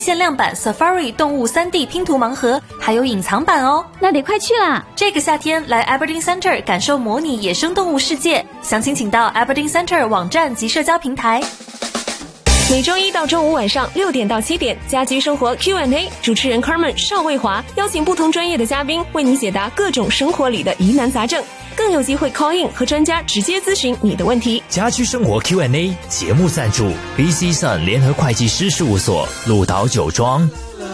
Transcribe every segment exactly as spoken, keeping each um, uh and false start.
限量版 Safari 动物 三 D 拼图盲盒，还有隐藏版哦。 那得快去啦！ 这个夏天来 Aberdeen Center 感受模拟野生动物世界，详情请到 Aberdeen Center 网站及社交平台。 每周一到周五晚上六点到七点，家居生活 Q and A， 主持人 Carmen 邵卫华邀请不同专业的嘉宾为你解答各种生活里的疑难杂症，更有机会 call in 和专家直接咨询你的问题。 家居生活 Q and A 节目赞助 B C Sun 联合会计师事务所，鹿岛酒庄。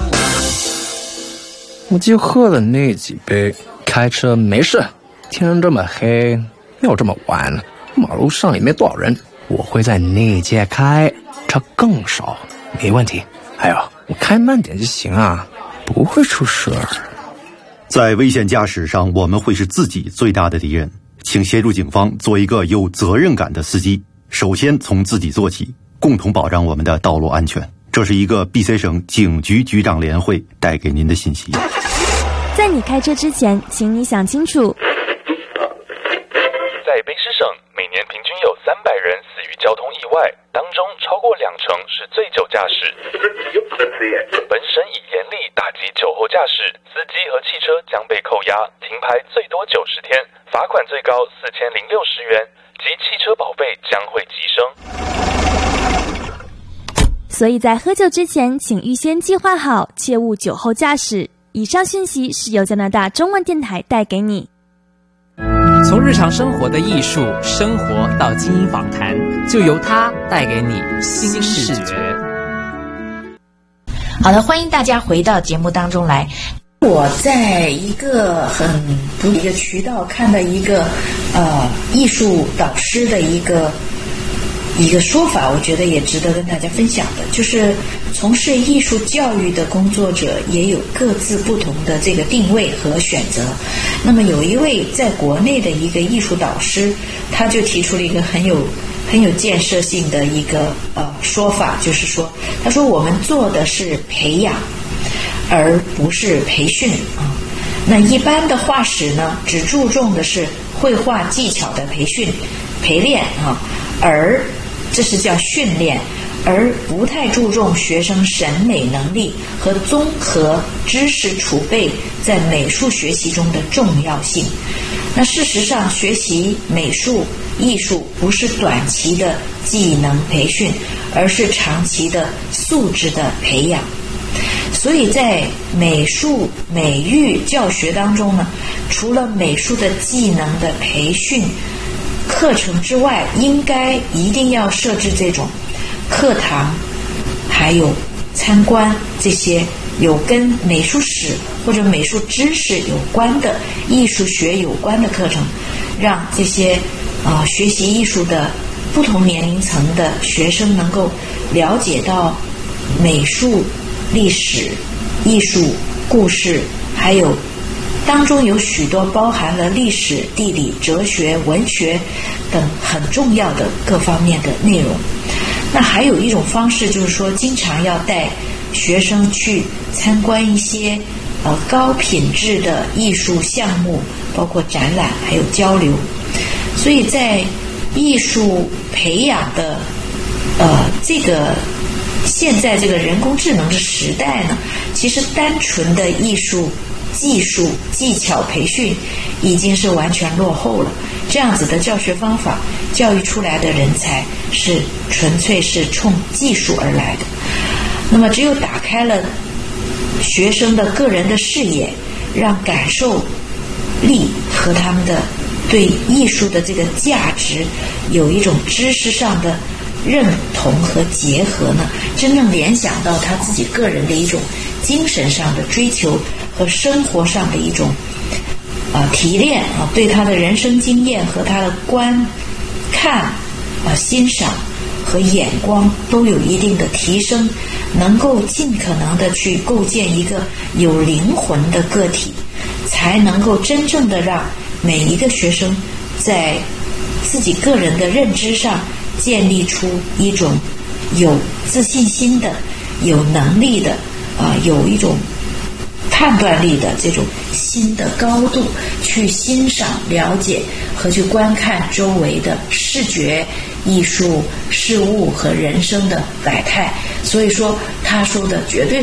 我就喝了那几杯，开车没事。天这么黑，又这么晚，马路上也没多少人，我会在内街开，车更少，没问题。还有，我开慢点就行啊，不会出事儿。 在危险驾驶上，我们会是自己最大的敌人。请协助警方做一个有责任感的司机，首先从自己做起，共同保障我们的道路安全。这是一个 B C 省警局局长联会带给您的信息。 在你开车之前，请你想清楚。 在卑诗省，每年平均有三百人死于交通意外，当中超过两成是醉酒驾驶。本省已严厉打击酒后驾驶，司机和汽车将被扣押，停牌最多九十天，罚款最高四千零六十元，及汽车保费将会急升。 所以在喝酒之前，请预先计划好，切勿酒后驾驶。以上讯息是由加拿大中文电台带给你。 从日常生活的艺术生活到精英访谈，就由它带给你新视觉。 好的，欢迎大家回到节目当中来。我在一个很不一个渠道看到一个呃艺术导师的一个一个说法，我觉得也值得跟大家分享的，就是从事艺术教育的工作者也有各自不同的这个定位和选择。那么有一位在国内的一个艺术导师，他就提出了一个很有很有建设性的一个呃说法，就是说，他说我们做的是培养，而不是培训啊。那一般的画室呢，只注重的是绘画技巧的培训、陪练啊，而这是叫训练，而不太注重学生审美能力和综合知识储备在美术学习中的重要性。那事实上，学习美术艺术不是短期的技能培训，而是长期的素质的培养。所以在美术美育教学当中呢，除了美术的技能的培训课程之外，应该一定要设置这种课堂，还有参观这些有跟美术史或者美术知识有关的、艺术学有关的课程，让这些啊、呃、学习艺术的不同年龄层的学生能够了解到美术历史、艺术故事，还有当中有许多包含了历史、地理、哲学、文学等很重要的各方面的内容。那还有一种方式，就是说经常要带学生去参观一些呃高品质的艺术项目，包括展览还有交流。所以在艺术培养的呃这个现在这个人工智能的时代呢，其实单纯的艺术技术技巧培训已经是完全落后了。这样子的教学方法，教育出来的人才是纯粹是冲技术而来的。那么只有打开了学生的个人的视野，让感受力和他们的对艺术的这个价值有一种知识上的认同和结合呢，真正联想到他自己个人的一种精神上的追求和生活上的一种啊、呃、提炼啊，对他的人生经验和他的观看啊、呃、欣赏和眼光都有一定的提升，能够尽可能的去构建一个有灵魂的个体，才能够真正的让每一个学生在自己个人的认知上建立出一种有自信心的、有能力的啊、呃，有一种判断力的这种新的高度，去欣赏、了解和去观看周围的视觉艺术事物和人生的百态。所以说他说的绝对